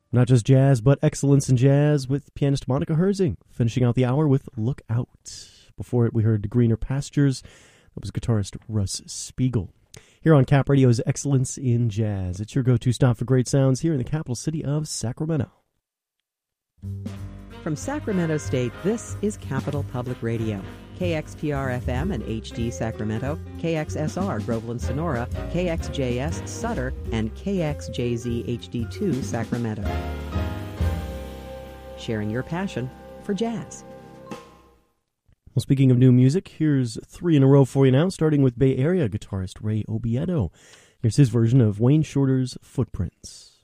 Not just jazz, but excellence in jazz with pianist Monica Herzing, finishing out the hour with Look Out. Before it, we heard Greener Pastures. That was guitarist Russ Spiegel. Here on Cap Radio's Excellence in Jazz. It's your go-to stop for great sounds here in the capital city of Sacramento. From Sacramento State, this is Capital Public Radio. KXPR-FM and HD Sacramento, KXSR Groveland Sonora, KXJS Sutter, and KXJZ HD2 Sacramento. Sharing your passion for jazz. Well, speaking of new music, here's 3 in a row for you now, starting with Bay Area guitarist Ray Obiedo. Here's his version of Wayne Shorter's Footprints.